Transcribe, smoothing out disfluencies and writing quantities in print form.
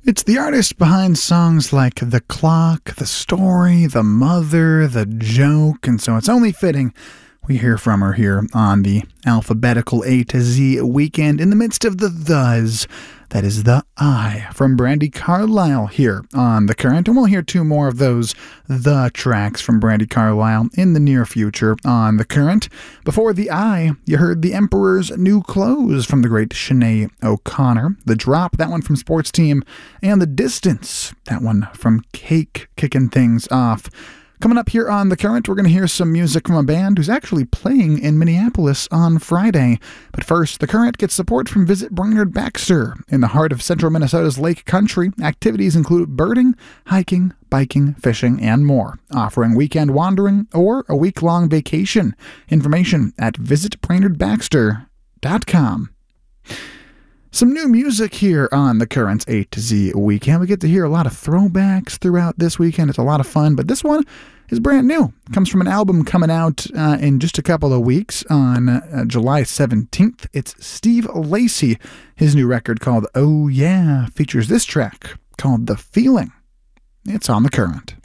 It's the artist behind songs like The Clock, The Story, The Mother, The Joke, and so it's only fitting we hear from her here on the alphabetical A to Z weekend in the midst of the thes. That is the I from Brandi Carlile here on The Current, and we'll hear two more of those the tracks from Brandi Carlile in the near future on The Current. Before the I, you heard The Emperor's New Clothes from the great Sinead O'Connor, The Drop, that one from Sports Team, and The Distance, that one from Cake, kicking things off. Coming up here on The Current, we're going to hear some music from a band who's actually playing in Minneapolis on Friday. But first, The Current gets support from Visit Brainerd Baxter. In the heart of central Minnesota's Lake Country, activities include birding, hiking, biking, fishing, and more, offering weekend wandering or a week-long vacation. Information at visitbrainerdbaxter.com. Some new music here on The Current's A to Z weekend. We get to hear a lot of throwbacks throughout this weekend. It's a lot of fun, but this one is brand new. It comes from an album coming out in just a couple of weeks on July 17th. It's Steve Lacy. His new record called Oh Yeah features this track called The Feeling. It's on The Current.